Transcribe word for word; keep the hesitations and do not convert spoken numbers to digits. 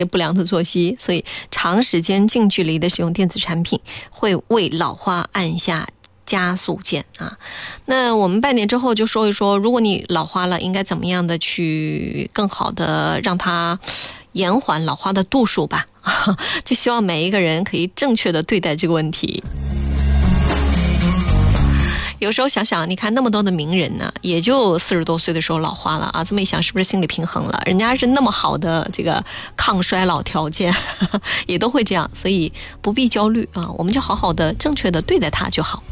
不良的作息，所以长时间近距离的使用电子产品会为老花按下加速键啊。那我们半年之后就说一说，如果你老花了，应该怎么样的去更好的让它延缓老花的度数吧。就希望每一个人可以正确的对待这个问题。有时候想想，你看那么多的名人呢，也就四十多岁的时候老花了啊。这么一想，是不是心理平衡了？人家是那么好的这个抗衰老条件，也都会这样，所以不必焦虑啊，我们就好好的、正确的对待它就好。